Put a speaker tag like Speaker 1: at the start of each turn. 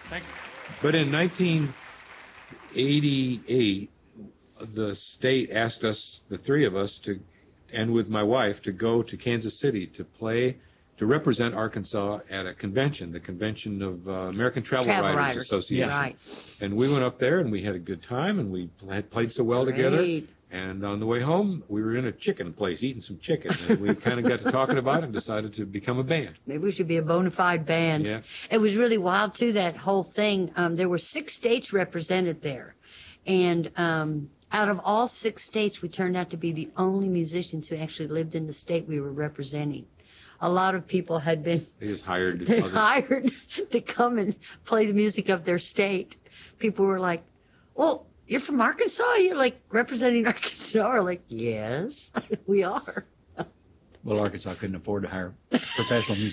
Speaker 1: Thank you.
Speaker 2: But in 1988, the state asked us, the three of us, and with my wife, to go to Kansas City to represent Arkansas at a convention, the convention of American Travel Writers Association.
Speaker 3: Yeah. Right.
Speaker 2: And we went up there, and we had a good time, and we had played so well together. And on the way home, we were in a chicken place eating some chicken, and we kind of got to talking about it and decided to become a band.
Speaker 3: Maybe we should be a bona fide band.
Speaker 2: Yeah.
Speaker 3: It was really wild, too, that whole thing. There were 6 states represented there. And out of all 6 states, we turned out to be the only musicians who actually lived in the state we were representing. A lot of people had been
Speaker 2: hired
Speaker 3: to come and play the music of their state. People were like, well, you're from Arkansas? You're like representing Arkansas? We're like, yes, we are.
Speaker 1: Well, Arkansas couldn't afford to hire professional musicians.